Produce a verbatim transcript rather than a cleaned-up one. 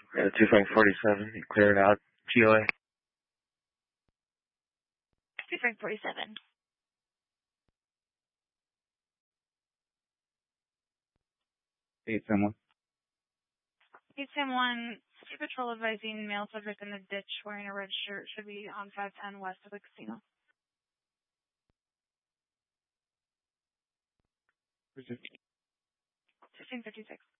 Yeah, two Frank forty-seven, you clear it out. G O A. two Frank forty-seven. eight ten one. eight ten one, State Patrol advising male subject in the ditch wearing a red shirt should be on five ten west of the casino. fifteen fifty-six.